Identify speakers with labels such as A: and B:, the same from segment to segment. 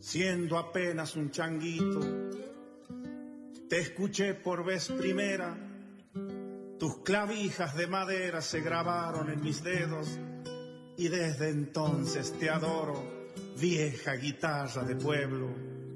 A: siendo apenas un changuito, te escuché por vez primera, tus clavijas de madera se grabaron en mis dedos y desde entonces te adoro, vieja guitarra de pueblo.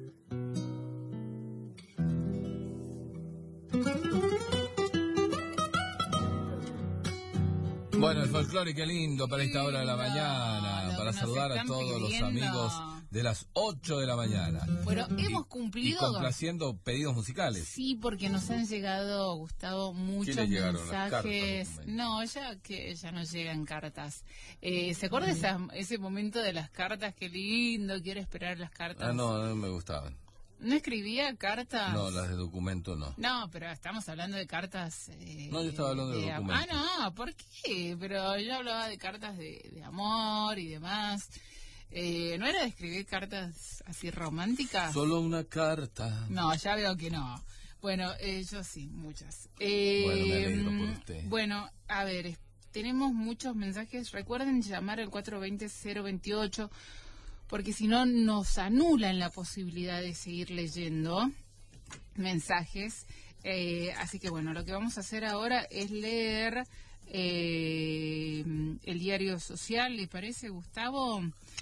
B: Bueno, el folclore, qué lindo para esta hora de la mañana, para saludar a todos los amigos de las 8 de la mañana.
C: Bueno, hemos cumplido.
B: Y complaciendo pedidos musicales.
C: Sí, porque nos han llegado, Gustavo, muchos mensajes. No, ya no llegan cartas. ¿Se acuerda ese momento de las cartas? Qué lindo, quiero esperar las cartas.
B: No me gustaban.
C: ¿No escribía cartas?
B: No, las de documento no.
C: No, pero estamos hablando de cartas...
B: no, yo estaba hablando de documento.
C: No, ¿por qué? Pero yo hablaba de cartas de amor y demás. ¿No era de escribir cartas así románticas?
B: Solo una carta.
C: No, ya veo que no. Bueno, yo sí, muchas.
B: Bueno, me alegro por usted.
C: Bueno, a ver, tenemos muchos mensajes. Recuerden llamar al 420-028... porque si no nos anulan la posibilidad de seguir leyendo mensajes. Así que bueno, lo que vamos a hacer ahora es leer el diario social, ¿le parece, Gustavo?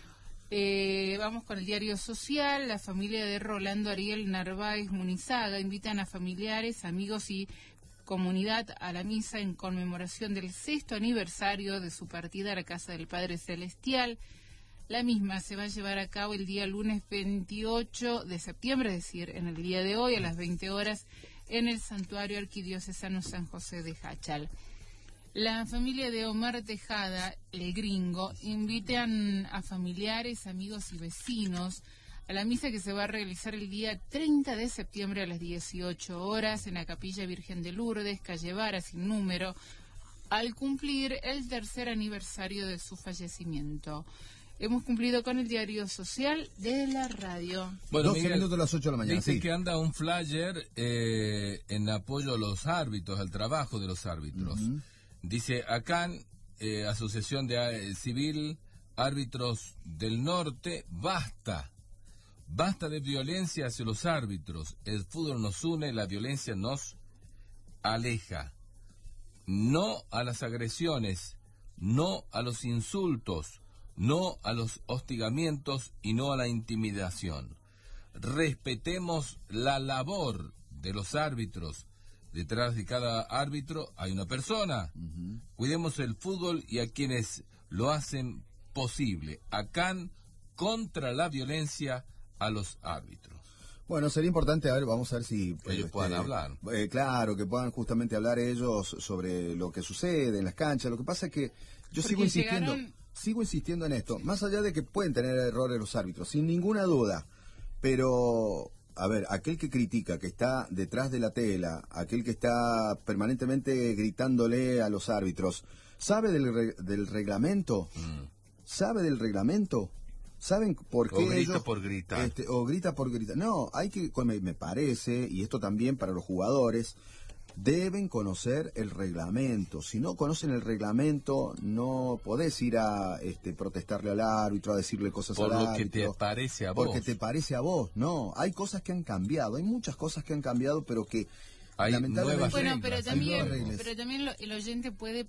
C: Vamos con el diario social. La familia de Rolando Ariel Narváez Munizaga invitan a familiares, amigos y comunidad a la misa en conmemoración del 6º aniversario de su partida a la casa del Padre Celestial. La misma se va a llevar a cabo el día lunes 28 de septiembre, es decir, en el día de hoy, a las 20 horas, en el Santuario Arquidiocesano San José de Jáchal. La familia de Omar Tejada, el gringo, invitan a familiares, amigos y vecinos a la misa que se va a realizar el día 30 de septiembre a las 18 horas en la Capilla Virgen de Lourdes, calle Vara, sin número, al cumplir el 3er aniversario de su fallecimiento. Hemos cumplido con el diario social de la radio.
B: Bueno,
D: 12 minutos a las 8 de la mañana.
B: Dice que anda un flyer en apoyo a los árbitros, al trabajo de los árbitros. Uh-huh. Dice, acá, Asociación de Civil, Árbitros del Norte, basta de violencia hacia los árbitros. El fútbol nos une, la violencia nos aleja. No a las agresiones, no a los insultos, no a los hostigamientos y no a la intimidación. Respetemos la labor de los árbitros. Detrás de cada árbitro hay una persona. Uh-huh. Cuidemos el fútbol y a quienes lo hacen posible. Acá, contra la violencia a los árbitros.
D: Bueno, sería importante, a ver, vamos a ver si
B: ellos puedan hablar.
D: Claro, que puedan justamente hablar ellos sobre lo que sucede en las canchas. Lo que pasa es que yo sigo insistiendo en esto, más allá de que pueden tener errores los árbitros, sin ninguna duda, pero, a ver, aquel que critica, que está detrás de la tela, aquel que está permanentemente gritándole a los árbitros, ¿sabe del reglamento? ¿Sabe del reglamento? ¿Saben por qué?
B: O grita por gritar.
D: O grita por gritar. No, hay que, me parece, y esto también para los jugadores, deben conocer el reglamento. Si no conocen el reglamento, no podés ir a protestarle al árbitro, a decirle cosas al árbitro.
B: Porque te parece a vos.
D: Porque te parece a vos. No, hay cosas que han cambiado, hay muchas cosas que han cambiado, pero que
B: hay
D: lamentablemente...
C: Bueno, pero también el oyente puede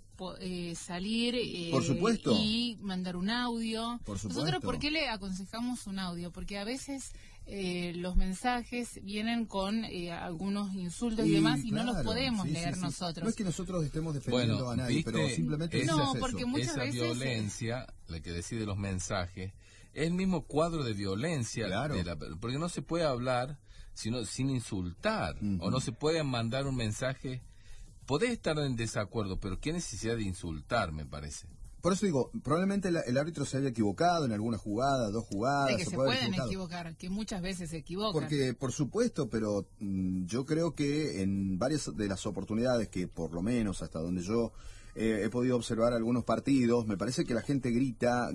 C: salir
D: por supuesto,
C: y mandar un audio.
D: Por supuesto.
C: Nosotros, ¿por qué le aconsejamos un audio? Porque a veces los mensajes vienen con algunos insultos y demás y claro, no los podemos leer nosotros.
D: No es que nosotros estemos defendiendo a nadie, pero simplemente
C: porque muchas veces
B: violencia, la que decide los mensajes, es el mismo cuadro de violencia,
D: claro,
B: porque no se puede hablar sin insultar, o no se puede mandar un mensaje. Podés estar en desacuerdo, pero qué necesidad de insultar, me parece.
D: Por eso digo, probablemente el árbitro se haya equivocado en alguna jugada, 2 jugadas.
C: De que se pueden equivocar, que muchas veces se equivocan.
D: Porque, por supuesto, pero yo creo que en varias de las oportunidades que, por lo menos hasta donde yo he podido observar algunos partidos, me parece que la gente grita,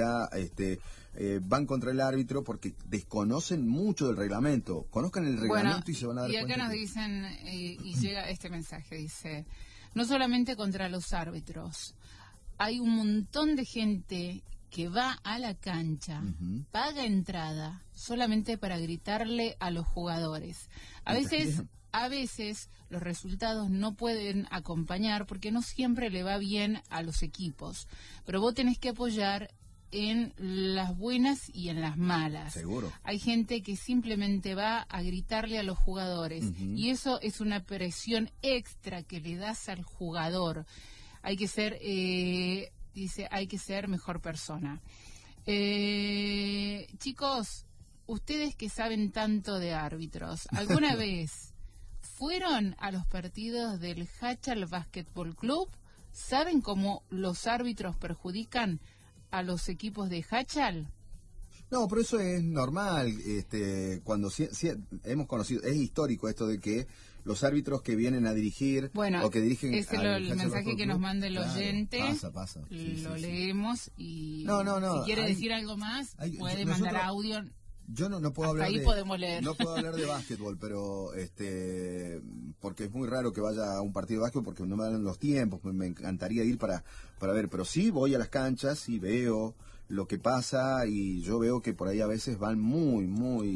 D: van contra el árbitro porque desconocen mucho del reglamento. Conozcan el reglamento y se van a dar cuenta.
C: Y acá nos dicen, y llega este mensaje, dice, no solamente contra los árbitros, hay un montón de gente que va a la cancha, paga entrada solamente para gritarle a los jugadores. A veces los resultados no pueden acompañar porque no siempre le va bien a los equipos, pero vos tenés que apoyar en las buenas y en las malas.
D: Seguro.
C: Hay gente que simplemente va a gritarle a los jugadores y eso es una presión extra que le das al jugador. Hay que ser, dice, hay que ser mejor persona. Chicos, ustedes que saben tanto de árbitros, ¿alguna vez fueron a los partidos del Hachal Basketball Club? ¿Saben cómo los árbitros perjudican a los equipos de Hachal?
D: No, pero eso es normal. Cuando hemos conocido, es histórico esto de que los árbitros que vienen a dirigir o que dirigen...
C: Ese es el mensaje que nos manda el oyente.
D: Pasa.
C: Lo leemos y
D: no,
C: si quiere decir algo más, puede mandar audio.
D: Yo no puedo hablar
C: ahí podemos leer.
D: No puedo hablar de básquetbol, pero porque es muy raro que vaya a un partido de básquetbol porque no me dan los tiempos, me encantaría ir para ver, pero sí voy a las canchas y veo lo que pasa y yo veo que por ahí a veces van muy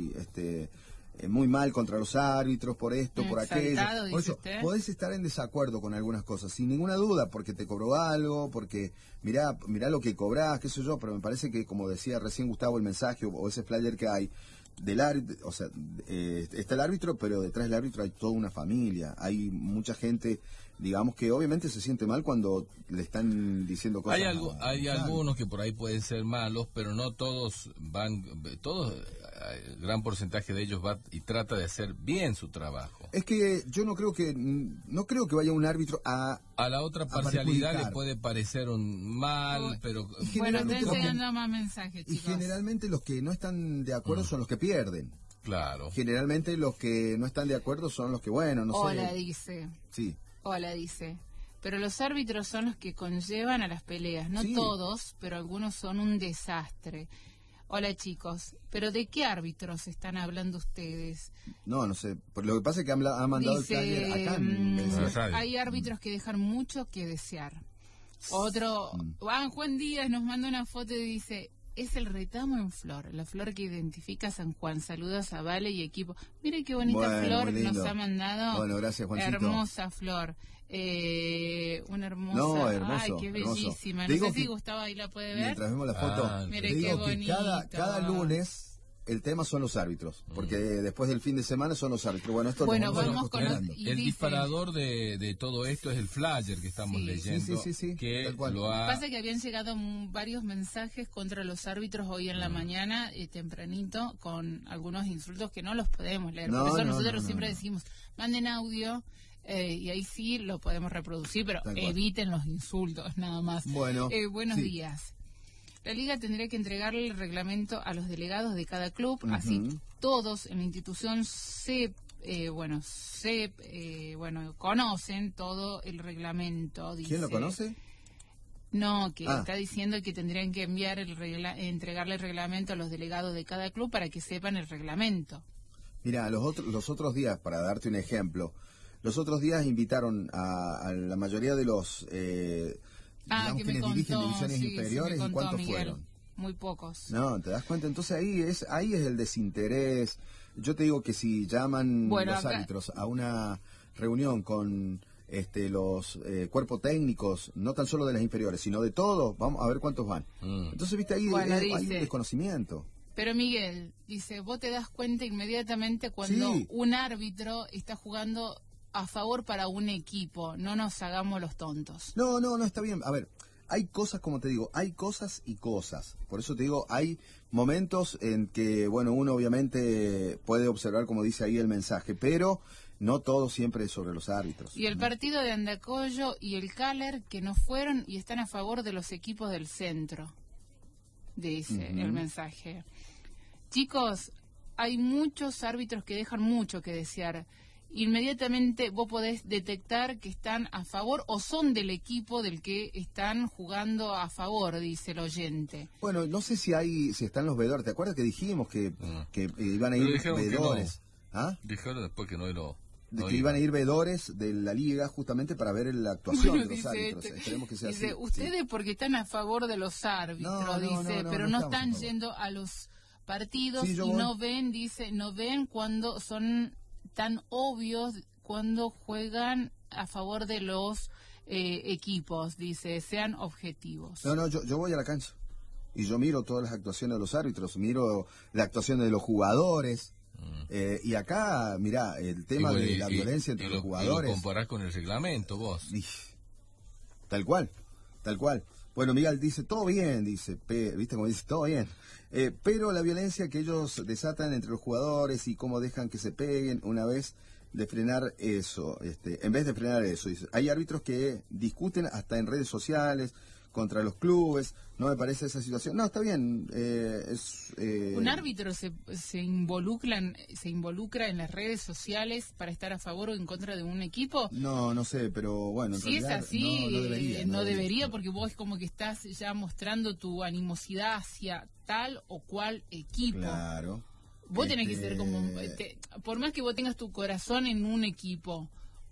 D: mal contra los árbitros por esto, por aquello. Por eso podés estar en desacuerdo con algunas cosas, sin ninguna duda, porque te cobró algo, porque mirá lo que cobrás, qué sé yo, pero me parece que, como decía recién Gustavo, el mensaje o ese flyer que hay del árbitro, o sea, está el árbitro, pero detrás del árbitro hay toda una familia, hay mucha gente, digamos, que obviamente se siente mal cuando le están diciendo cosas.
B: Hay algunos que por ahí pueden ser malos, pero no todos gran porcentaje de ellos va y trata de hacer bien su trabajo.
D: Es que yo no creo que vaya un árbitro a
B: la otra parcialidad le puede parecer un mal, pero
C: bueno, te enseñando más mensajes, chicos.
D: Y generalmente los que no están de acuerdo son los que pierden.
B: Claro.
D: Generalmente los que no están de acuerdo son los que, bueno, no sé.
C: Hola, dice.
D: Sí.
C: Hola, dice. Pero los árbitros son los que conllevan a las peleas. No todos, pero algunos son un desastre. Hola, chicos. ¿Pero de qué árbitros están hablando ustedes?
D: No sé. Lo que pasa es que ha mandado
C: dice,
D: el flyer acá.
C: Hay árbitros que dejan mucho que desear. Otro, Juan Díaz nos manda una foto y dice... Es el retamo en flor, la flor que identifica a San Juan. Saludos a Vale y equipo. Mire qué bonita flor nos ha mandado.
D: Bueno, gracias, Juancito.
C: Hermosa flor. Una hermosa.
D: No, hermoso.
C: Ay, qué bellísima.
D: Hermoso.
C: No sé si Gustavo ahí la puede ver.
D: Mientras vemos la foto,
C: mire qué bonito.
D: Cada lunes el tema son los árbitros, porque después del fin de semana son los árbitros. Bueno,
C: vamos con
B: el disparador de todo esto es el flyer que estamos leyendo.
D: Sí.
B: Que
C: pasa que habían llegado varios mensajes contra los árbitros hoy en la mañana, tempranito, con algunos insultos que no los podemos leer. Por eso nosotros siempre decimos, manden audio. Y ahí sí lo podemos reproducir, pero eviten los insultos, nada más. Buenos días. La Liga tendría que entregarle el reglamento a los delegados de cada club, así todos en la institución conocen todo el reglamento. Dice.
D: ¿Quién lo conoce?
C: No, que está diciendo que tendrían que entregarle el reglamento a los delegados de cada club para que sepan el reglamento.
D: Mira, los otros días, para darte un ejemplo, los otros días invitaron a la mayoría de los... digamos que les dirigen divisiones inferiores, ¿y cuántos fueron?
C: Muy pocos.
D: No, ¿te das cuenta? Entonces ahí es el desinterés. Yo te digo que si llaman los árbitros a una reunión con los cuerpos técnicos, no tan solo de las inferiores, sino de todos, vamos a ver cuántos van. Entonces, viste, ahí hay un desconocimiento.
C: Pero Miguel, dice, vos te das cuenta inmediatamente cuando un árbitro está jugando a favor para un equipo, no nos hagamos los tontos.
D: No, está bien. A ver, hay cosas, como te digo, hay cosas y cosas. Por eso te digo, hay momentos en que, bueno, uno obviamente puede observar, como dice ahí el mensaje, pero no todo siempre es sobre los árbitros.
C: Y el partido de Andacollo y el Caler que no fueron y están a favor de los equipos del centro, dice el mensaje. Chicos, hay muchos árbitros que dejan mucho que desear. Inmediatamente vos podés detectar que están a favor o son del equipo del que están jugando a favor, dice el oyente.
D: Bueno, no sé si están los veedores. ¿Te acuerdas que dijimos que iban a ir veedores?
B: Dijeron después que no
D: que iban a ir veedores de la liga justamente para ver la actuación de los árbitros. Esperemos que sea
C: dice,
D: así.
C: ustedes porque están a favor de los árbitros, pero no están yendo a los partidos y no ven cuando son tan obvios cuando juegan a favor de los equipos, dice, sean objetivos.
D: Yo voy a la cancha y yo miro todas las actuaciones de los árbitros, miro la actuación de los jugadores. Y acá, mirá, el tema de la violencia entre los jugadores.
B: Y lo comparás con el reglamento, vos.
D: Tal cual. Bueno, Miguel dice, todo bien, dice, ¿viste cómo dice? Todo bien. Pero la violencia que ellos desatan entre los jugadores y cómo dejan que se peguen una vez de frenar eso, en vez de frenar eso, dice, hay árbitros que discuten hasta en redes sociales contra los clubes. No me parece esa situación. No, está bien.
C: ¿Un árbitro se involucra en las redes sociales para estar a favor o en contra de un equipo?
D: No sé, pero bueno.
C: Si es así, no debería, porque vos es como que estás ya mostrando tu animosidad hacia tal o cual equipo.
D: Claro.
C: Vos tenés que ser como... por más que vos tengas tu corazón en un equipo,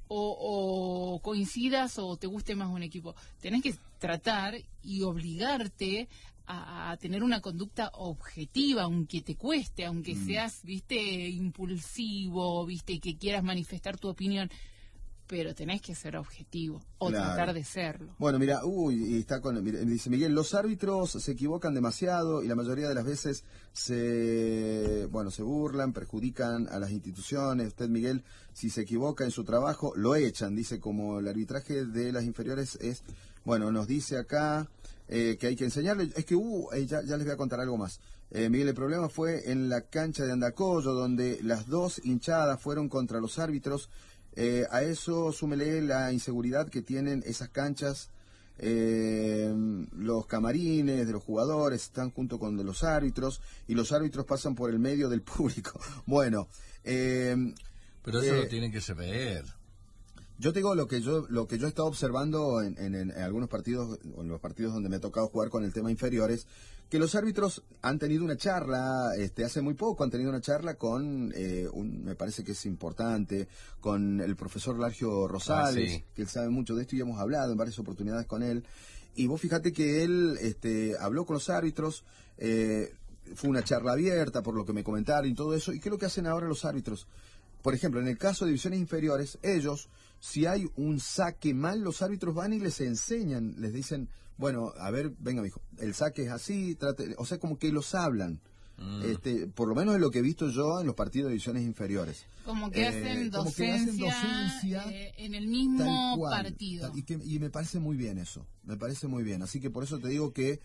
C: o coincidas o te guste más un equipo, tenés que tratar y obligarte a tener una conducta objetiva, aunque te cueste, aunque seas, impulsivo, y que quieras manifestar tu opinión, pero tenés que ser objetivo o tratar de serlo.
D: Bueno, mira, dice Miguel, los árbitros se equivocan demasiado y la mayoría de las veces se burlan, perjudican a las instituciones. Usted, Miguel, si se equivoca en su trabajo, lo echan. Dice, como el arbitraje de las inferiores es, nos dice acá que hay que enseñarle. Es que ya les voy a contar algo más. Miguel, el problema fue en la cancha de Andacollo, donde las dos hinchadas fueron contra los árbitros. A eso súmele la inseguridad que tienen esas canchas. Los camarines de los jugadores están junto con de los árbitros y los árbitros pasan por el medio del público. Bueno,
B: pero eso lo tienen que saber.
D: Yo te digo lo que yo he estado observando en algunos partidos, en los partidos donde me ha tocado jugar con el tema inferiores, que los árbitros han tenido una charla, hace muy poco han tenido una charla con, me parece que es importante, con el profesor Largio Rosales, que él sabe mucho de esto y hemos hablado en varias oportunidades con él. Y vos fíjate que él habló con los árbitros, fue una charla abierta por lo que me comentaron y todo eso. ¿Y qué es lo que hacen ahora los árbitros? Por ejemplo, en el caso de divisiones inferiores, ellos, si hay un saque mal, los árbitros van y les enseñan, les dicen, bueno, a ver, venga, mijo, el saque es así, o sea, como que los hablan. Por lo menos es lo que he visto yo en los partidos de divisiones inferiores.
C: Como que hacen docencia en el mismo partido.
D: Y me parece muy bien eso, me parece muy bien. Así que por eso te digo que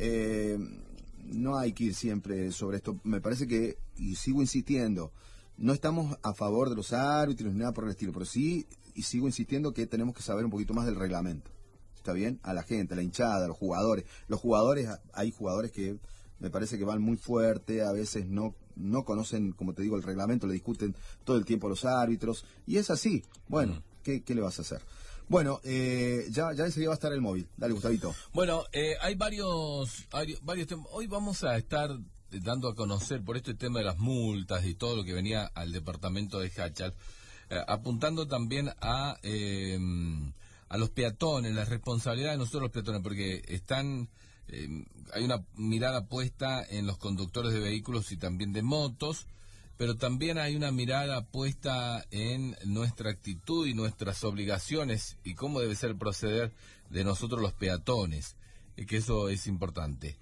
D: no hay que ir siempre sobre esto. Me parece que, y sigo insistiendo, no estamos a favor de los árbitros ni nada por el estilo, pero sí, y sigo insistiendo que tenemos que saber un poquito más del reglamento. ¿Está bien? A la gente, a la hinchada, a los jugadores. Los jugadores, hay jugadores que me parece que van muy fuerte, a veces no conocen, como te digo, el reglamento, le discuten todo el tiempo a los árbitros, y es así. Bueno, ¿qué le vas a hacer? Bueno, ya enseguida va a estar el móvil. Dale, Gustavito.
B: Bueno, hay varios temas. Hoy vamos a estar dando a conocer por este tema de las multas y todo lo que venía al departamento de Hachal, apuntando también a los peatones, la responsabilidad de nosotros los peatones, porque hay una mirada puesta en los conductores de vehículos y también de motos, pero también hay una mirada puesta en nuestra actitud y nuestras obligaciones y cómo debe ser el proceder de nosotros los peatones, que eso es importante.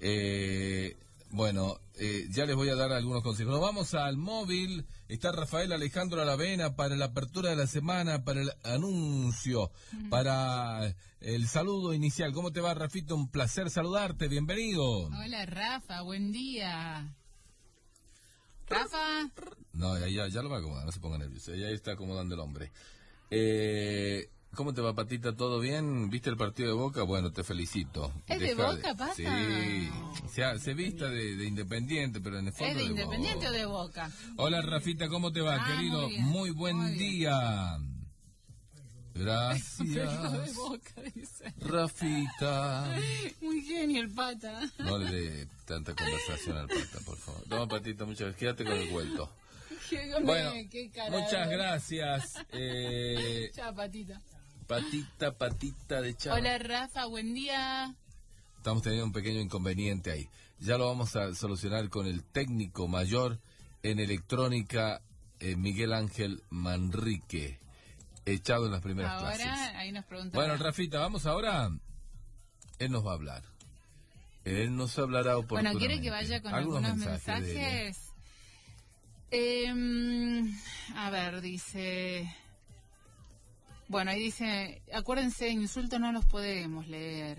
B: Ya les voy a dar algunos consejos. Nos vamos al móvil. Está Rafael Alejandro Aravena para la apertura de la semana, para el anuncio, para el saludo inicial. ¿Cómo te va, Rafito? Un placer saludarte. Bienvenido.
C: Hola, Rafa. Buen día. ¿Rafa?
B: No, ya lo va a acomodar. No se ponga nervioso. Ya está acomodando el hombre. ¿Cómo te va, Patita? ¿Todo bien? ¿Viste el partido de Boca? Bueno, te felicito.
C: ¿Es de Boca, Pata?
B: Sí. Se vista de Independiente, pero en el fondo
C: ¿Es de Independiente o de Boca?
B: Hola, Rafita, ¿cómo te va, querido? Muy buen día. Gracias.
C: De Boca, dice.
B: Rafita.
C: Muy genio el Pata.
B: No le dé tanta conversación al Pata, por favor. Toma, Patita, muchas gracias. Quédate con el vuelto. Bueno, muchas gracias.
C: Chao, Patita.
B: Patita de chao.
C: Hola, Rafa, buen día.
B: Estamos teniendo un pequeño inconveniente ahí. Ya lo vamos a solucionar con el técnico mayor en electrónica, Miguel Ángel Manrique, echado en las primeras clases.
C: Ahora, ahí nos preguntan.
B: Bueno, Rafita, vamos ahora. Él nos va a hablar. Él nos hablará oportunamente.
C: Bueno, ¿quiere que vaya con algunos mensajes? A ver, dice... Bueno, ahí dice, acuérdense, insultos no los podemos leer.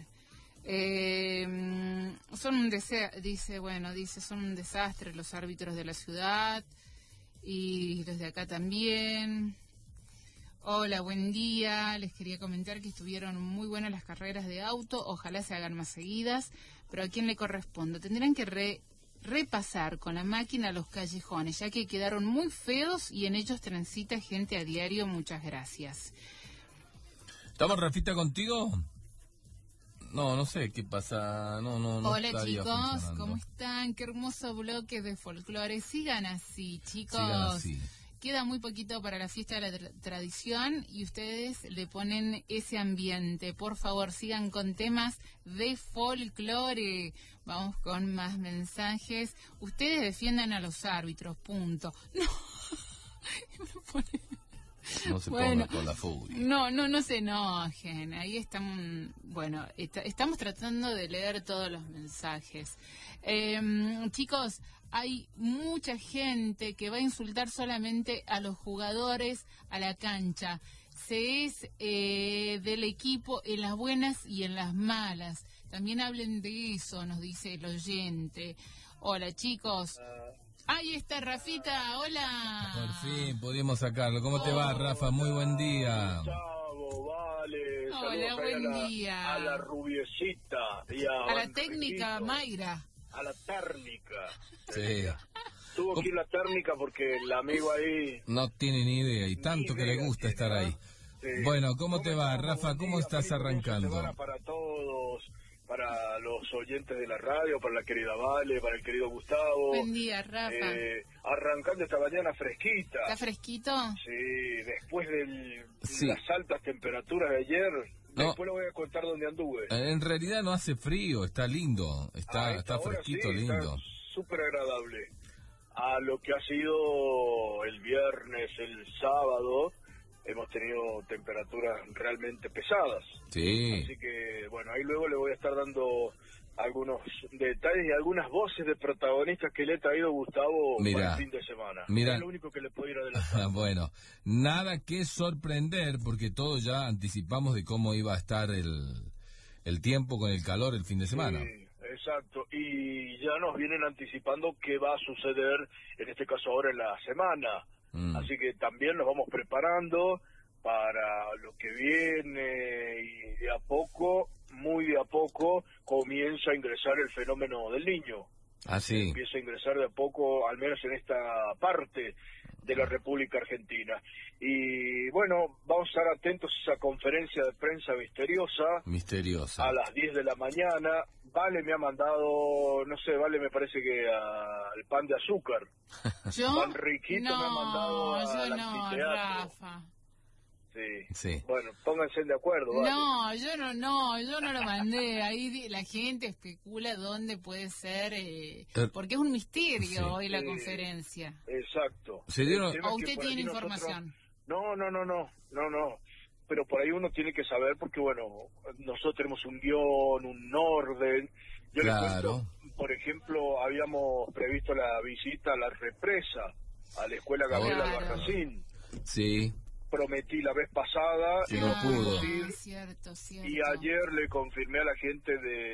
C: Son un son un desastre los árbitros de la ciudad y los de acá también. Hola, buen día. Les quería comentar que estuvieron muy buenas las carreras de auto. Ojalá se hagan más seguidas, pero ¿a quién le corresponde? Tendrán que repasar con la máquina los callejones, ya que quedaron muy feos y en ellos transita gente a diario. Muchas gracias.
B: ¿Estamos, Rafita, contigo? No sé qué pasa. No.
C: Hola, chicos, ¿cómo están? Qué hermoso bloque de folclore. Sigan así, chicos.
B: Sigan así.
C: Queda muy poquito para la fiesta de la tradición y ustedes le ponen ese ambiente. Por favor, sigan con temas de folclore. Vamos con más mensajes. Ustedes defiendan a los árbitros, punto.
B: No se ponga con la furia.
C: No se enojen. Ahí están. Bueno, estamos tratando de leer todos los mensajes. Chicos, hay mucha gente que va a insultar solamente a los jugadores a la cancha. Se es del equipo en las buenas y en las malas. También hablen de eso, nos dice el oyente. Hola, chicos. Ahí está Rafita, hola.
B: Por fin pudimos sacarlo. ¿Cómo te va, Rafa? Muy buen día.
E: Chavo, vale.
C: Hola, buen día.
E: A la rubiecita. Y
C: a la técnica Mayra.
E: A la térmica.
B: Sí.
E: Tuvo que ir la térmica porque el amigo ahí...
B: No tiene ni idea y tanto que le gusta estar ahí. Sí. Bueno, ¿cómo te va, Rafa? ¿Cómo estás arrancando?
E: Para todos, para los oyentes de la radio, para la querida Vale, para el querido Gustavo.
C: Buen día, Rafa.
E: Arrancando esta mañana fresquita.
C: ¿Está fresquito?
E: Sí, después de las altas temperaturas de ayer...
B: No.
E: Después le voy a contar dónde anduve.
B: En realidad no hace frío, está lindo, está fresquito, sí, lindo.
E: Está súper agradable. A lo que ha sido el viernes, el sábado, hemos tenido temperaturas realmente pesadas.
B: Sí.
E: Así que, bueno, ahí luego le voy a estar dando algunos detalles y algunas voces de protagonistas que le he traído Gustavo para el fin de semana. Es lo único que le puedo ir adelantando.
B: Bueno, nada que sorprender porque todos ya anticipamos de cómo iba a estar el tiempo con el calor el fin de semana.
E: Sí, exacto. Y ya nos vienen anticipando qué va a suceder, en este caso ahora en la semana. Así que también nos vamos preparando para lo que viene y de a poco, muy de a poco, comienza a ingresar el fenómeno del Niño.
B: Ah, sí.
E: Empieza a ingresar de a poco, al menos en esta parte de la República Argentina. Y bueno, vamos a estar atentos a esa conferencia de prensa misteriosa. A las 10 de la mañana. Vale me ha mandado, no sé, Vale me parece que al pan de azúcar.
C: ¿Yo?
E: Pan riquito me ha mandado al anfiteatro.
C: Rafa.
E: Sí. Bueno, pónganse de acuerdo. ¿Vale?
C: Yo no lo mandé. Ahí la gente especula dónde puede ser, porque es un misterio hoy la conferencia.
E: Exacto.
C: ¿O usted tiene información?
E: No. Pero por ahí uno tiene que saber porque, bueno, nosotros tenemos un guión, un orden. Yo les cuento, por ejemplo, habíamos previsto la visita a la represa, a la escuela Gabriel Albarracín.
B: Sí.
E: Prometí la vez pasada
B: y no pudo.
C: Cierto.
E: Y ayer le confirmé a la gente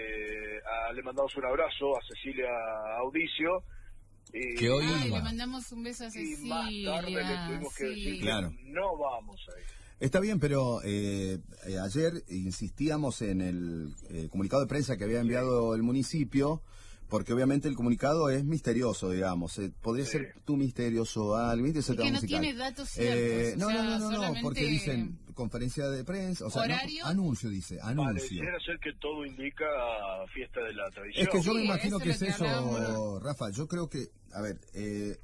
E: le mandamos un abrazo a Cecilia Audicio.
B: Que hoy
C: le mandamos un beso a Cecilia.
E: Y más tarde le tuvimos que decir que no vamos a ir.
D: Está bien, pero ayer insistíamos en el comunicado de prensa que había enviado el municipio, porque obviamente el comunicado es misterioso, digamos. Podría ser tú misterioso, algo,
C: que no tiene datos ciertos.
D: No, porque dicen conferencia de prensa, o sea,
C: ¿horario?
D: Anuncio, dice, anuncio.
E: Pareciera ser que todo indica fiesta de la tradición.
D: Es que yo me imagino que es eso, Rafa. Yo creo que, a ver,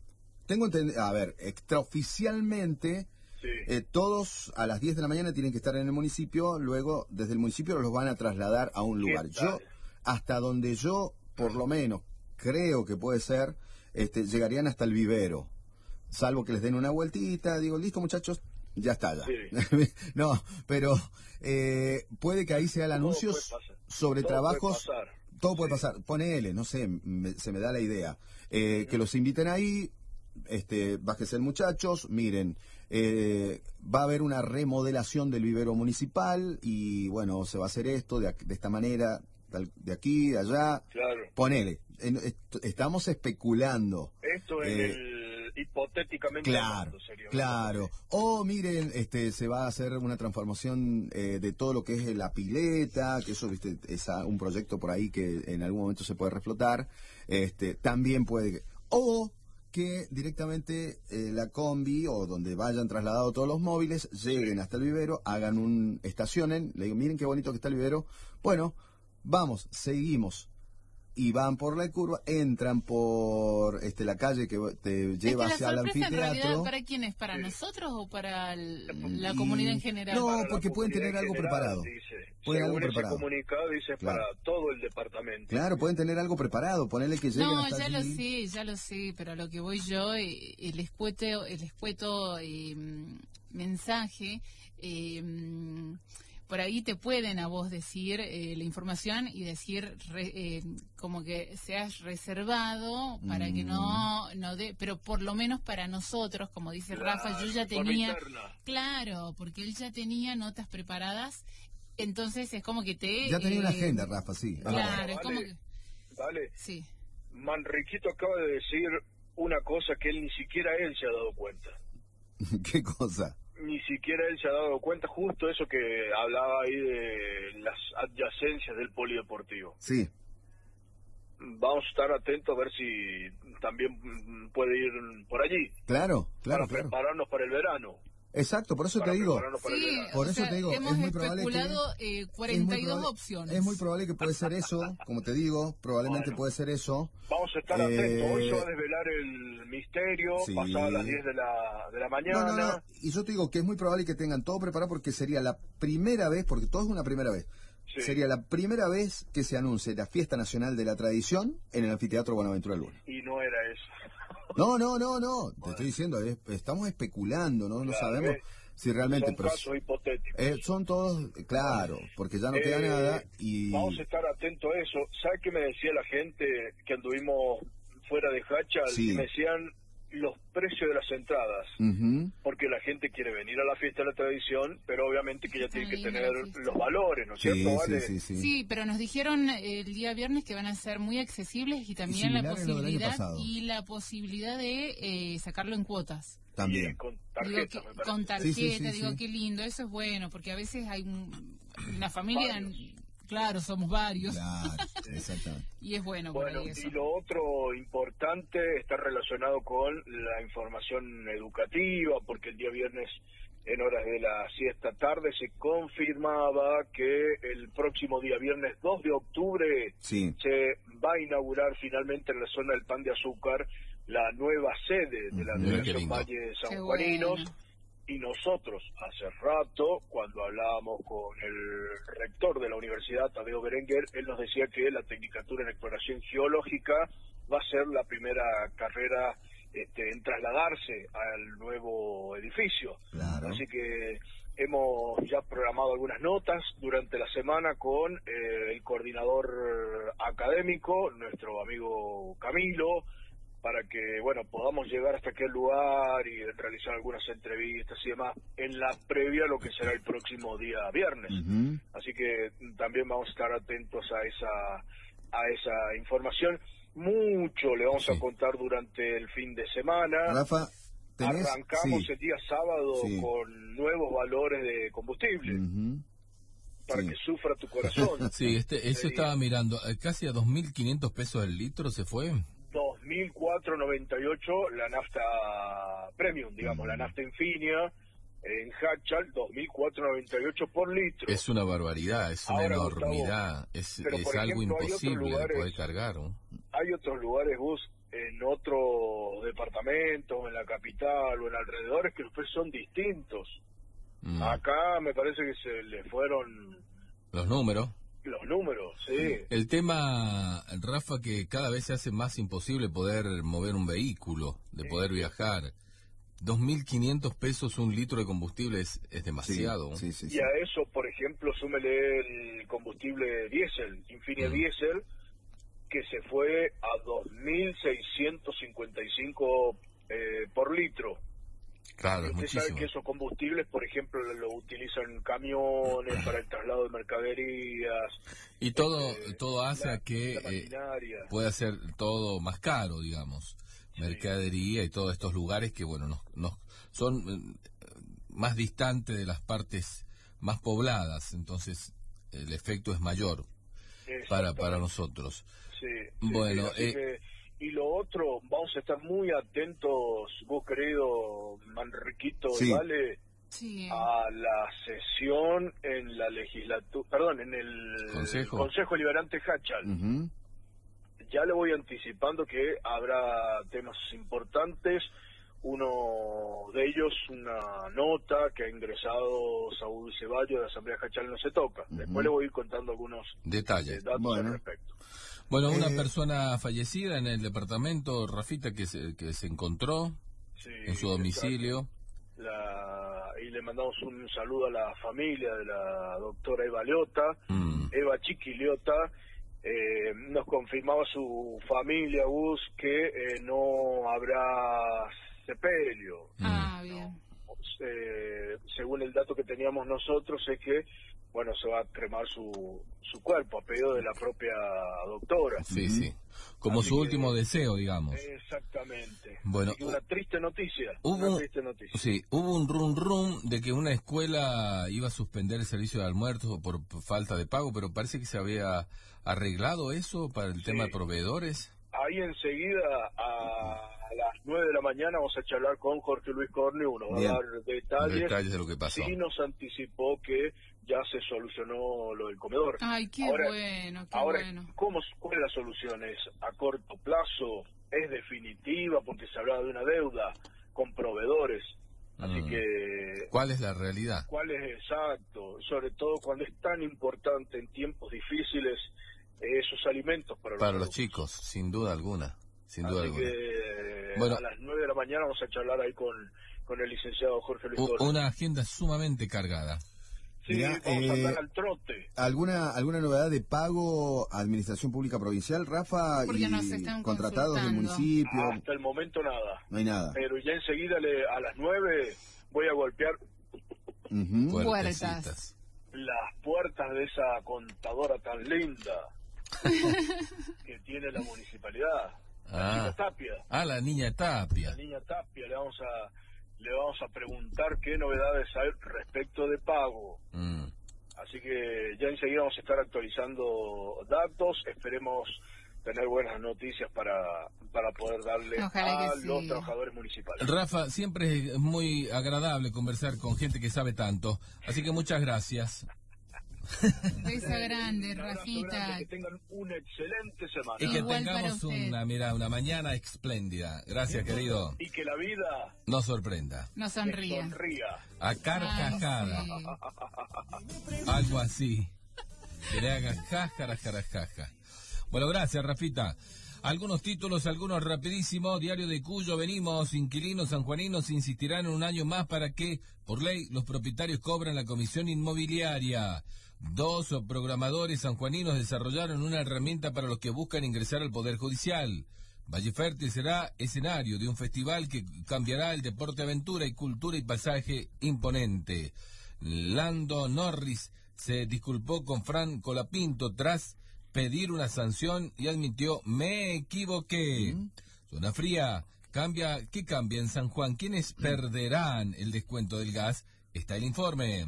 D: tengo entendido, a ver, extraoficialmente, todos a las 10 de la mañana tienen que estar en el municipio, luego desde el municipio los van a trasladar a un lugar. Yo, hasta donde yo, por lo menos, creo que puede ser, llegarían hasta el vivero, salvo que les den una vueltita, digo, listo muchachos, ya está ya. Sí. No, pero puede que ahí se hagan anuncios sobre trabajos. Todo puede pasar. Ponele, no sé, se me da la idea. Que los inviten ahí, bájese muchachos, miren, va a haber una remodelación del vivero municipal y bueno, se va a hacer esto de esta manera, de aquí, de allá. Claro. Ponele, estamos especulando.
E: Esto es hipotéticamente.
D: Claro, claro. O miren, se va a hacer una transformación de todo lo que es la pileta, que eso, viste, es un proyecto por ahí que en algún momento se puede reflotar. También puede. O que directamente la combi o donde vayan trasladados todos los móviles lleguen hasta el vivero, estacionen, le digo, miren qué bonito que está el vivero. Bueno, vamos, seguimos. Y van por la curva, entran por la calle que te lleva hacia el anfiteatro.
C: ¿En realidad para quién es? ¿Para nosotros o para la comunidad en general?
D: No, porque pueden tener algo preparado. Pueden algo preparado.
E: Ese comunicado dice para todo el departamento.
D: Claro, pueden tener algo preparado, ponerle que lleguen hasta
C: allí. Ya lo sé, pero a lo que voy yo, el escueto mensaje... por ahí te pueden a vos decir la información y decir como que seas reservado para que no pero por lo menos para nosotros, como dice Rafa, yo ya tenía, claro, porque él ya tenía notas preparadas, entonces es como que
D: ya tenía una agenda, Rafa, sí.
C: Claro, es como que...
E: Vale.
C: Sí.
E: Manriquito acaba de decir una cosa que él ni siquiera él se ha dado cuenta.
D: ¿Qué cosa?
E: Ni siquiera él se ha dado cuenta, justo eso que hablaba ahí de las adyacencias del polideportivo.
D: Sí.
E: Vamos a estar atentos a ver si también puede ir por allí.
D: Claro.
E: Para prepararnos para el verano.
D: Exacto, por eso te digo.
C: Sí,
D: por eso te digo,
C: hemos
D: es muy probable
C: especulado 42 opciones.
D: Es muy probable que puede ser eso, como te digo, probablemente puede ser eso.
E: Vamos a estar atentos. Hoy se va a desvelar el misterio, pasado las 10 de la mañana.
D: No. Y yo te digo que es muy probable que tengan todo preparado porque sería la primera vez, porque todo es una primera vez. Sí. Sería la primera vez que se anuncie la Fiesta Nacional de la Tradición en el Anfiteatro Buenaventura Luna.
E: Y no era eso.
D: No. Te estoy diciendo, estamos especulando, no sabemos si realmente...
E: Son casos hipotéticos.
D: Son todos, claro, porque ya no queda nada y...
E: Vamos a estar atentos a eso. ¿Sabes qué me decía la gente que anduvimos fuera de Hachal?
D: Sí.
E: Me decían los precios de las entradas, porque la gente quiere venir a la Fiesta de la Tradición, pero obviamente que ya tiene que tener los valores, ¿no es cierto? ¿Vale?
C: Sí, pero nos dijeron el día viernes que van a ser muy accesibles y también la posibilidad de sacarlo en cuotas.
D: También.
E: Con tarjeta, me parece.
C: Con tarjeta, digo, qué lindo, eso es bueno, porque a veces hay una familia... Claro, somos varios.
D: Claro, exactamente.
C: Y es bueno por ahí eso.
E: Y lo otro importante está relacionado con la información educativa, porque el día viernes, en horas de la siesta tarde, se confirmaba que el próximo día viernes 2 de octubre se va a inaugurar finalmente en la zona del Pan de Azúcar la nueva sede de la Delegación Valle de San Juaninos. Bueno. Y nosotros, hace rato, cuando hablábamos con el rector de la universidad, Tadeo Berenguer, él nos decía que la Tecnicatura en Exploración Geológica va a ser la primera carrera en trasladarse al nuevo edificio.
D: Claro.
E: Así que hemos ya programado algunas notas durante la semana con el coordinador académico, nuestro amigo Camilo, para que, podamos llegar hasta aquel lugar y realizar algunas entrevistas y demás en la previa a lo que será el próximo día viernes. Así que también vamos a estar atentos a esa información. Mucho le vamos a contar durante el fin de semana.
D: Rafa,
E: arrancamos el día sábado con nuevos valores de combustible. Para que sufra tu corazón.
B: Eso estaba mirando, casi a 2.500 pesos el litro se fue.
E: 2.498 la nafta premium, digamos, la nafta Infinia en Hachal, 2.498 por litro.
B: Es una barbaridad, es una enormidad, es algo imposible de poder cargar, ¿no?
E: Hay otros lugares, Gus, en otros departamentos, en la capital o en alrededores, que los precios son distintos. Acá me parece que se le fueron
B: los números.
E: Los números, sí.
B: El tema, Rafa, que cada vez se hace más imposible poder mover un vehículo, de poder viajar. 2.500 pesos un litro de combustible es demasiado.
D: Sí.
E: Y a eso, por ejemplo, súmele el combustible diésel, Infinia Diesel, que se fue a 2.655 por litro.
B: Claro, es
E: usted
B: muchísimo.
E: sabe que esos combustibles, por ejemplo, lo utilizan camiones para el traslado de mercaderías.
B: Y todo hace a que pueda ser todo más caro, digamos. Sí. Mercadería y todos estos lugares que, bueno, nos son más distantes de las partes más pobladas. Entonces, el efecto es mayor para nosotros.
E: Sí.
B: Bueno,
E: y lo otro, vamos a estar muy atentos, vos querido Manriquito, ¿vale?
C: Sí.
E: A la sesión en la legislatura, en el Consejo Liberante Hachal. Ya le voy anticipando que habrá temas importantes. Uno de ellos, una nota que ha ingresado Saúl Ceballos de la Asamblea Hachal No Se Toca. Después le voy a ir contando algunos
B: detalles,
E: datos al respecto.
B: Bueno, una persona fallecida en el departamento, Rafita, que se encontró en su domicilio.
E: Y le mandamos un saludo a la familia de la doctora Eva Liotta, Eva Chiquiliota. Nos confirmaba su familia, Gus, que no habrá sepelio.
C: Bien.
E: Según el dato que teníamos nosotros, es que se va a cremar su cuerpo a pedido de la propia doctora.
B: Sí. Como así su último deseo, digamos.
E: Exactamente.
B: Bueno,
E: una triste noticia.
B: Sí, hubo un rum de que una escuela iba a suspender el servicio de almuerzo por falta de pago, pero parece que se había arreglado eso para el tema de proveedores.
E: Ahí enseguida a las 9 de la mañana vamos a charlar con Jorge Luis Corneo, nos va a dar detalles
B: de lo que pasó.
E: Sí, nos anticipó que ya se solucionó lo del comedor.
C: Ay, qué bueno.
E: ¿Cuál es la solución? ¿Es a corto plazo? ¿Es definitiva? Porque se hablaba de una deuda con proveedores. Así que...
B: ¿Cuál es la realidad?
E: ¿Cuál es exacto? Sobre todo cuando es tan importante en tiempos difíciles esos alimentos para
B: los chicos, sin duda alguna.
E: Que a las 9 de la mañana vamos a charlar ahí con el licenciado Jorge Luis Corneo.
B: Una agenda sumamente cargada.
E: Sí, vamos a andar al trote.
D: ¿Alguna novedad de pago a Administración Pública Provincial, Rafa?
C: Porque nos están
D: contratados del municipio.
E: Hasta el momento nada.
D: No hay nada.
E: Pero ya enseguida a las 9 voy a golpear
C: puertas.
E: Las puertas de esa contadora tan linda que tiene la municipalidad. La Tapia.
B: La niña Tapia.
E: La niña Tapia, le vamos a preguntar qué novedades hay respecto de pago. Así que ya enseguida vamos a estar actualizando datos. Esperemos tener buenas noticias para poder darle a los trabajadores municipales.
B: Rafa, siempre es muy agradable conversar con gente que sabe tanto. Así que muchas gracias.
C: Beso grande, Rafita.
E: Que tengan una excelente semana.
B: Y que tengamos una mañana espléndida. Gracias, querido.
E: Y que la vida
B: nos sorprenda.
C: Nos sonría.
B: A carcajada. Algo así. Que le haga jaja. Bueno, gracias, Rafita. Algunos títulos, algunos rapidísimos. Diario de Cuyo, venimos. Inquilinos sanjuaninos insistirán en un año más para que, por ley, los propietarios cobren la comisión inmobiliaria. 2 programadores sanjuaninos desarrollaron una herramienta para los que buscan ingresar al Poder Judicial. Valle Fértil será escenario de un festival que cambiará el deporte aventura y cultura y paisaje imponente. Lando Norris se disculpó con Fran Colapinto tras pedir una sanción y admitió: me equivoqué. Zona fría, ¿qué cambia en San Juan? ¿Quiénes perderán el descuento del gas está el informe.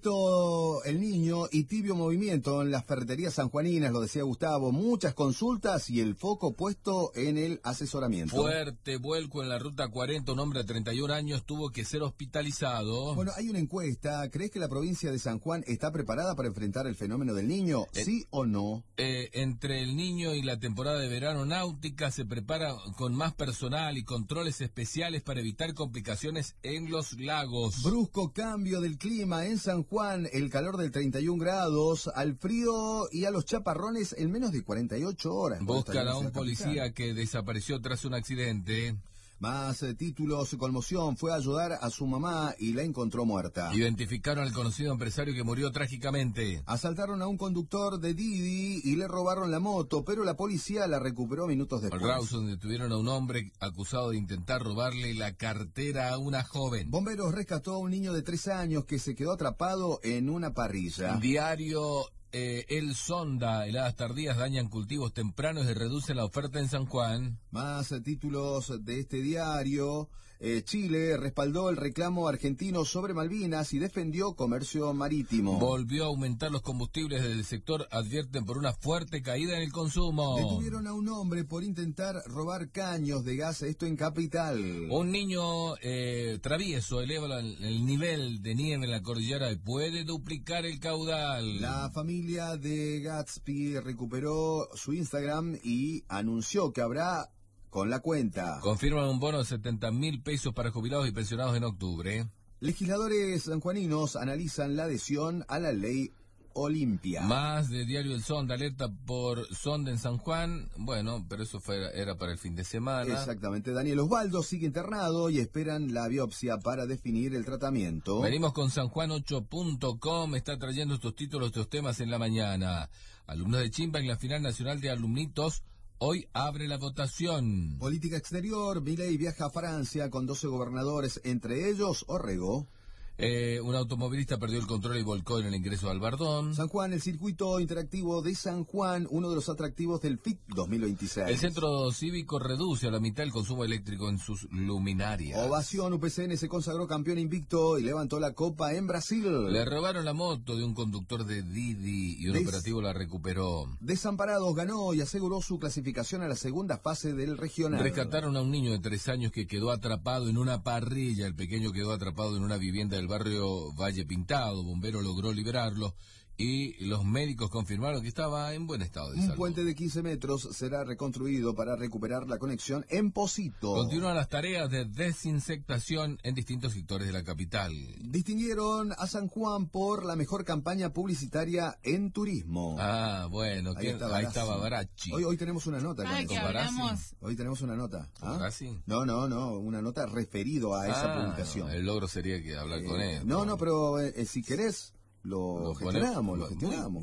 D: Efecto El Niño y tibio movimiento en las ferreterías sanjuaninas, lo decía Gustavo, muchas consultas y el foco puesto en el asesoramiento.
B: Fuerte vuelco en la ruta 40, un hombre de 31 años tuvo que ser hospitalizado.
D: Bueno, hay una encuesta, ¿crees que la provincia de San Juan está preparada para enfrentar el fenómeno del Niño? ¿Sí o no?
B: Entre el Niño y la temporada de verano náutica se prepara con más personal y controles especiales para evitar complicaciones en los lagos.
D: Brusco cambio del clima en San Juan, el calor del 31 grados, al frío y a los chaparrones en menos de 48 horas.
B: Buscan a un policía que desapareció tras un accidente.
D: Más títulos, conmoción, fue a ayudar a su mamá y la encontró muerta.
B: Identificaron al conocido empresario que murió trágicamente.
D: Asaltaron a un conductor de Didi y le robaron la moto, pero la policía la recuperó minutos después.
B: Rawson detuvieron a un hombre acusado de intentar robarle la cartera a una joven.
D: Bomberos rescató a un niño de 3 años que se quedó atrapado en una parrilla.
B: Diario El Sonda, heladas tardías dañan cultivos tempranos y reducen la oferta en San Juan.
D: Más títulos de este diario. Chile respaldó el reclamo argentino sobre Malvinas y defendió comercio marítimo.
B: Volvió a aumentar los combustibles del sector, advierten por una fuerte caída en el consumo.
D: Detuvieron a un hombre por intentar robar caños de gas, esto en Capital.
B: Un niño travieso eleva el nivel de nieve en la cordillera y puede duplicar el caudal.
D: La familia de Gatsby recuperó su Instagram y anunció que habrá con la cuenta.
B: Confirman un bono de 70.000 pesos para jubilados y pensionados en octubre.
D: Legisladores sanjuaninos analizan la adhesión a la ley Olimpia.
B: Más de Diario El Sonda, alerta por sonda en San Juan. Bueno, pero eso era para el fin de semana.
D: Exactamente. Daniel Osvaldo sigue internado y esperan la biopsia para definir el tratamiento.
B: Venimos con sanjuan8.com, está trayendo estos títulos, estos temas en la mañana. Alumnos de Chimba en la final nacional de alumnitos. Hoy abre la votación.
D: Política exterior, Milei viaja a Francia con 12 gobernadores, entre ellos Orrego.
B: Un automovilista perdió el control y volcó en el ingreso al Bardón.
D: San Juan, el circuito interactivo de San Juan, uno de los atractivos del FIT 2026.
B: El centro cívico reduce a la mitad el consumo eléctrico en sus luminarias.
D: Ovación, UPCN se consagró campeón invicto y levantó la copa en Brasil.
B: Le robaron la moto de un conductor de Didi y un operativo la recuperó.
D: Desamparados ganó y aseguró su clasificación a la segunda fase del regional.
B: Rescataron a un niño de 3 años que quedó atrapado en una parrilla. El pequeño quedó atrapado en una vivienda del barrio Valle Pintado. Bombero logró liberarlo y los médicos confirmaron que estaba en buen estado de salud.
D: Un puente de 15 metros será reconstruido para recuperar la conexión en Pocito.
B: Continúan las tareas de desinsectación en distintos sectores de la capital.
D: Distinguieron a San Juan por la mejor campaña publicitaria en turismo.
B: Ah, bueno, ahí estaba Barachi.
D: Hoy tenemos una nota.
C: ¿Qué hablamos?
D: Hoy tenemos una nota. ¿Ah?
B: ¿Barachi?
D: No, una nota referido a esa publicación.
B: El logro sería que hablar con él.
D: No, pero si querés... Lo gestionamos, claro.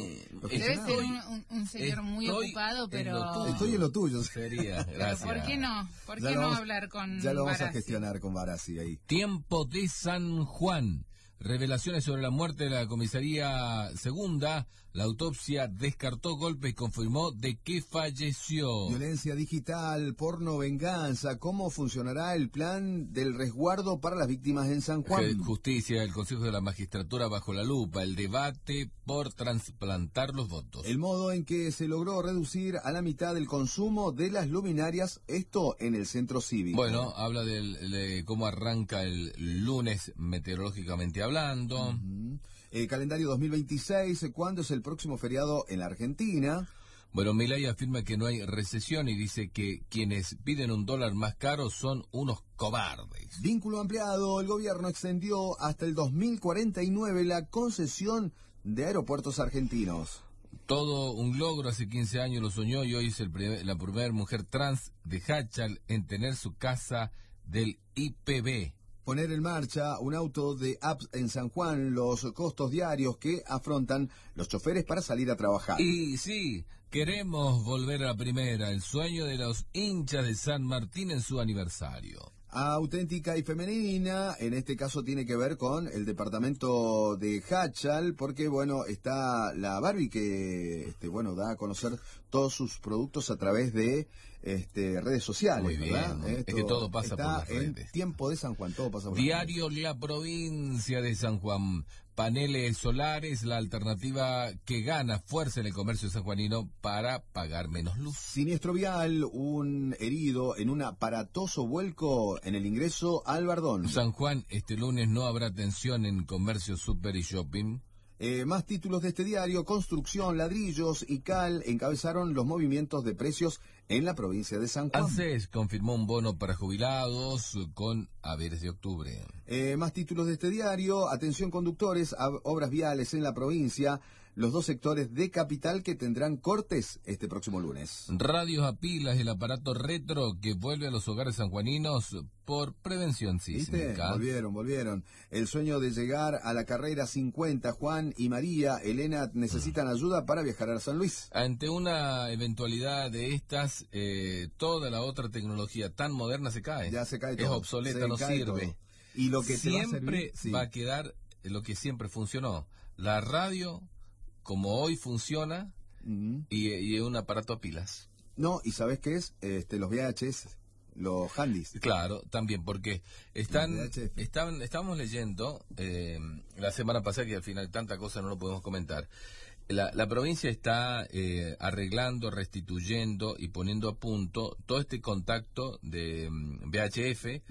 C: Debe ser un señor muy ocupado, pero...
D: Estoy en lo tuyo.
B: Sería, gracias.
C: Pero ¿por qué no? ¿Por qué no hablar con Barassi?
D: Ya lo vamos a gestionar con Barassi ahí.
B: Tiempo de San Juan. Revelaciones sobre la muerte de la comisaría segunda. La autopsia descartó golpes y confirmó de que falleció.
D: Violencia digital, porno, venganza. ¿Cómo funcionará el plan del resguardo para las víctimas en San Juan?
B: Justicia, el Consejo de la Magistratura bajo la lupa. El debate por trasplantar los votos.
D: El modo en que se logró reducir a la mitad el consumo de las luminarias, esto en el centro cívico.
B: Bueno, habla de cómo arranca el lunes meteorológicamente hablando.
D: Calendario 2026, ¿cuándo es el próximo feriado en la Argentina?
B: Bueno, Milei afirma que no hay recesión y dice que quienes piden un dólar más caro son unos cobardes.
D: Vínculo ampliado, el gobierno extendió hasta el 2049 la concesión de aeropuertos argentinos.
B: Todo un logro, hace 15 años lo soñó y hoy es la primera mujer trans de Hachal en tener su casa del IPB.
D: Poner en marcha un auto de apps en San Juan, los costos diarios que afrontan los choferes para salir a trabajar.
B: Y sí, queremos volver a la primera, el sueño de los hinchas de San Martín en su aniversario.
D: Auténtica y femenina, en este caso tiene que ver con el departamento de Hachal, porque bueno, está la Barbie que da a conocer todos sus productos a través de redes sociales.
B: Muy bien,
D: ¿verdad?
B: es que todo pasa por las redes.
D: En Tiempo de San Juan, todo pasa por
B: Diario La Provincia de San Juan. Paneles solares, la alternativa que gana fuerza en el comercio sanjuanino para pagar menos luz.
D: Siniestro vial, un herido en un aparatoso vuelco en el ingreso al Bardón.
B: San Juan, este lunes no habrá atención en comercio, super y shopping.
D: Más títulos de este diario: construcción, ladrillos y cal encabezaron los movimientos de precios en la provincia de San Juan.
B: ANSES confirmó un bono para jubilados con haberes de octubre.
D: Más títulos de este diario: atención conductores, obras viales en la provincia, los dos sectores de capital que tendrán cortes este próximo lunes.
B: Radios a pilas, el aparato retro que vuelve a los hogares sanjuaninos por prevención sísmica.
D: ¿Viste? Volvieron. El sueño de llegar a la carrera 50, Juan y María Elena necesitan ayuda para viajar a San Luis.
B: Ante una eventualidad de estas, toda la otra tecnología tan moderna se cae.
D: Ya se cae todo.
B: Es obsoleta, no sirve.
D: Todo. Y lo que
B: siempre va a quedar lo que siempre funcionó. La radio, como hoy funciona, y un aparato a pilas.
D: No, ¿y sabes qué es? Los VHS, los handys.
B: Claro, también, porque estábamos leyendo la semana pasada, que al final tanta cosa no lo podemos comentar. La provincia está arreglando, restituyendo y poniendo a punto todo este contacto de VHF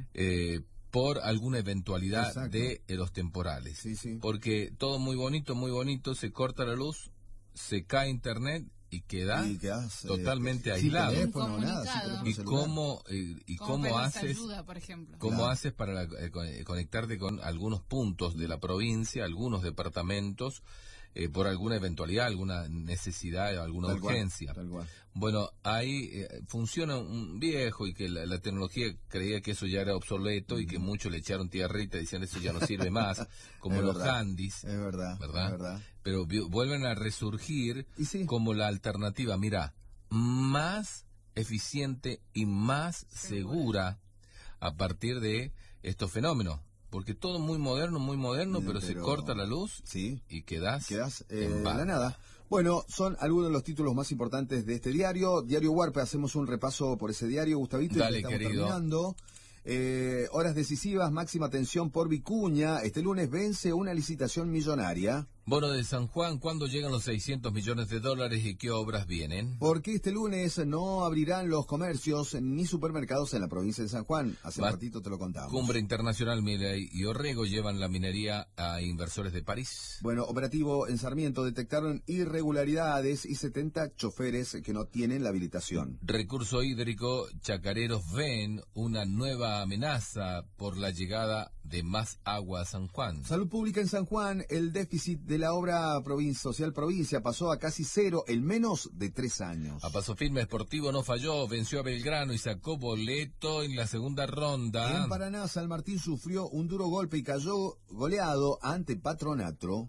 B: por alguna eventualidad de los temporales.
D: Sí.
B: Porque todo muy bonito, se corta la luz, se cae internet y quedas totalmente aislado.
D: Teléfono, nada,
B: ¿Y cómo haces?
C: Ayuda, por ejemplo.
B: ¿Cómo haces para conectarte con algunos puntos de la provincia, algunos departamentos, por alguna eventualidad, alguna necesidad, alguna urgencia?
D: Tal cual.
B: Bueno, ahí funciona un viejo y que la tecnología creía que eso ya era obsoleto y que muchos le echaron tierrita diciendo eso ya no sirve más, como los handys.
D: Es verdad.
B: Pero vuelven a resurgir como la alternativa, mira, más eficiente y más segura a partir de estos fenómenos. Porque todo muy moderno, pero se corta la luz y quedas
D: en la nada. Bueno, son algunos de los títulos más importantes de este diario. Diario Huarpe, hacemos un repaso por ese diario, Gustavito.
B: Dale,
D: y estamos
B: querido.
D: Terminando. Horas decisivas, máxima tensión por Vicuña. Este lunes vence una licitación millonaria.
B: Bono de San Juan, ¿cuándo llegan los 600 millones de dólares y qué obras vienen?
D: Porque este lunes no abrirán los comercios ni supermercados en la provincia de San Juan. Hace un ratito te lo contamos.
B: Cumbre Internacional Milei y Orrego llevan la minería a inversores de París.
D: Bueno, operativo en Sarmiento, detectaron irregularidades y 70 choferes que no tienen la habilitación.
B: Recurso hídrico, chacareros ven una nueva amenaza por la llegada de más agua a San Juan.
D: Salud Pública en San Juan, el déficit de la obra social provincia pasó a casi cero en menos de 3 años.
B: A paso firme, Sportivo no falló, venció a Belgrano y sacó boleto en la segunda ronda.
D: En Paraná, San Martín sufrió un duro golpe y cayó goleado ante Patronato.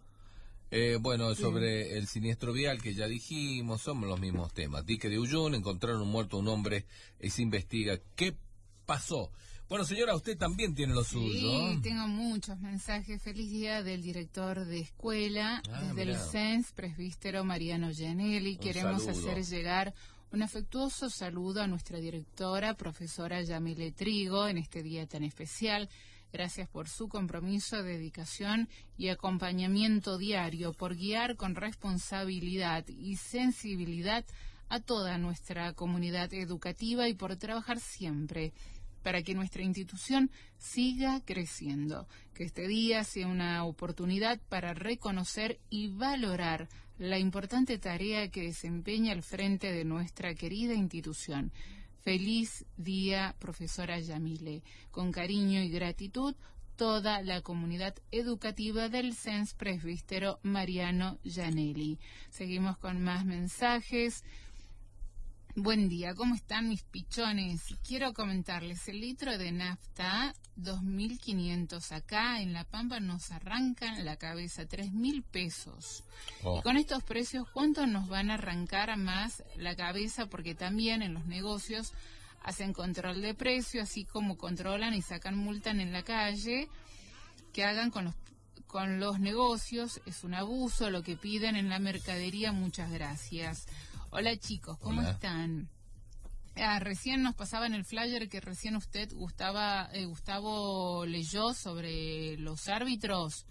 B: Sobre el siniestro vial que ya dijimos, somos los mismos temas. Dique de Uyún, encontraron muerto un hombre y se investiga qué pasó. Bueno, señora, usted también tiene lo suyo.
C: Sí, tengo muchos mensajes. Feliz día del director de escuela, desde el CENS, presbítero Mariano Gianelli. Queremos hacer llegar un afectuoso saludo a nuestra directora, profesora Yamile Trigo, en este día tan especial. Gracias por su compromiso, dedicación y acompañamiento diario, por guiar con responsabilidad y sensibilidad a toda nuestra comunidad educativa y por trabajar siempre para que nuestra institución siga creciendo. Que este día sea una oportunidad para reconocer y valorar la importante tarea que desempeña al frente de nuestra querida institución. Feliz día, profesora Yamile. Con cariño y gratitud, toda la comunidad educativa del CENS Presbítero Mariano Gianelli. Seguimos con más mensajes. Buen día, ¿cómo están mis pichones? Quiero comentarles, el litro de nafta, 2.500 acá, en La Pampa nos arrancan la cabeza, 3.000 pesos. Y con estos precios, ¿cuánto nos van a arrancar más la cabeza? Porque también en los negocios hacen control de precio, así como controlan y sacan multas en la calle, que hagan con los negocios, es un abuso lo que piden en la mercadería. Muchas gracias. Hola chicos, ¿cómo están? Recién nos pasaba en el flyer que recién Gustavo leyó sobre los árbitros,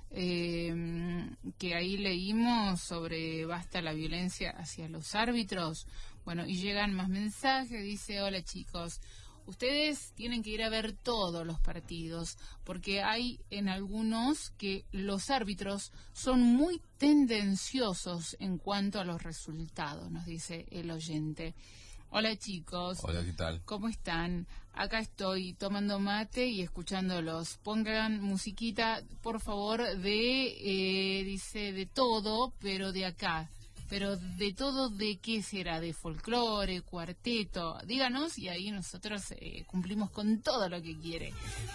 C: que ahí leímos sobre basta la violencia hacia los árbitros. Bueno, y llegan más mensajes, dice: hola chicos, ustedes tienen que ir a ver todos los partidos, porque hay en algunos que los árbitros son muy tendenciosos en cuanto a los resultados, nos dice el oyente. Hola chicos.
B: Hola, ¿qué tal?
C: ¿Cómo están? Acá estoy tomando mate y escuchándolos. Pongan musiquita, por favor, dice, de todo, pero de acá. Pero de todo, ¿de qué será? ¿De folclore, cuarteto? Díganos y ahí nosotros cumplimos con todo lo que quiere.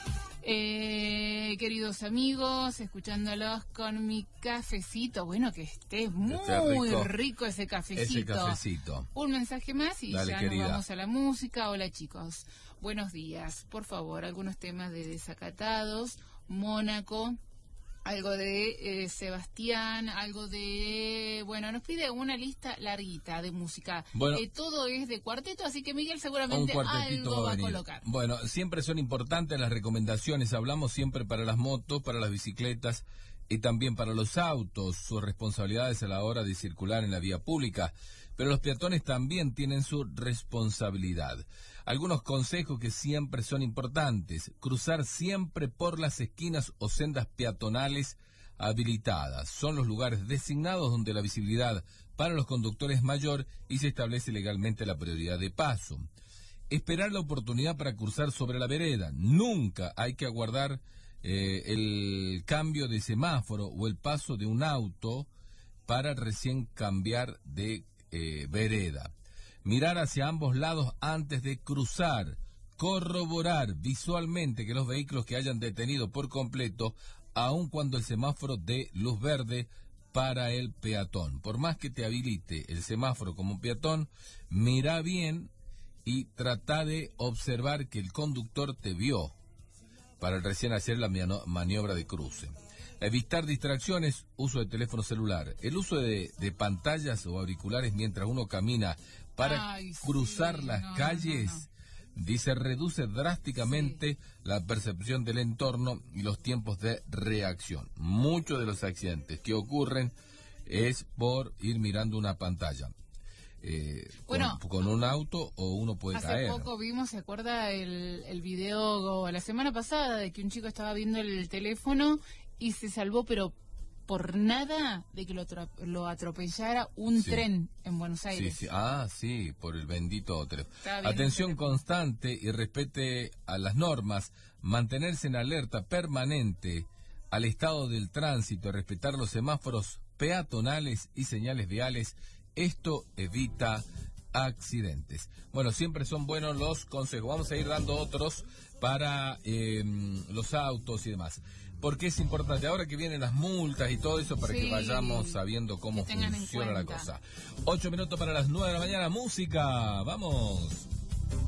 C: Queridos amigos, escuchándolos con mi cafecito. Bueno, que esté muy rico ese cafecito. Un mensaje más y
B: dale,
C: ya
B: querida.
C: Nos vamos a la música. Hola chicos, buenos días. Por favor, algunos temas de Desacatados, Mónaco, algo de Sebastián, algo de... Bueno, nos pide una lista larguita de música.
B: Bueno,
C: todo es de cuarteto, así que Miguel seguramente algo va a colocar.
B: Bueno, siempre son importantes las recomendaciones. Hablamos siempre para las motos, para las bicicletas y también para los autos, sus responsabilidades a la hora de circular en la vía pública. Pero los peatones también tienen su responsabilidad. Algunos consejos que siempre son importantes: cruzar siempre por las esquinas o sendas peatonales habilitadas. Son los lugares designados donde la visibilidad para los conductores es mayor y se establece legalmente la prioridad de paso. Esperar la oportunidad para cruzar sobre la vereda. Nunca hay que aguardar el cambio de semáforo o el paso de un auto para recién cambiar de vereda. Mirar hacia ambos lados antes de cruzar. Corroborar visualmente que los vehículos que hayan detenido por completo, aun cuando el semáforo dé luz verde para el peatón. Por más que te habilite el semáforo como peatón, mira bien y trata de observar que el conductor te vio para recién hacer la maniobra de cruce. Evitar distracciones, uso de teléfono celular. El uso de pantallas o auriculares mientras uno camina para cruzar las calles, dice, reduce drásticamente la percepción del entorno y los tiempos de reacción. Muchos de los accidentes que ocurren es por ir mirando una pantalla. Con un auto o uno puede caer.
C: Hace poco vimos, ¿se acuerda el video la semana pasada de que un chico estaba viendo el teléfono y se salvó, pero por nada, de que lo atropellara un tren en Buenos Aires?
B: Sí, por el bendito teléfono. Atención constante y respete a las normas, mantenerse en alerta permanente al estado del tránsito, respetar los semáforos peatonales y señales viales. Esto evita accidentes. Bueno, siempre son buenos los consejos. Vamos a ir dando otros para los autos y demás. Porque es importante, ahora que vienen las multas y todo eso, para que vayamos sabiendo cómo funciona la cosa. 8 minutos para las 9 de la mañana. Música, vamos.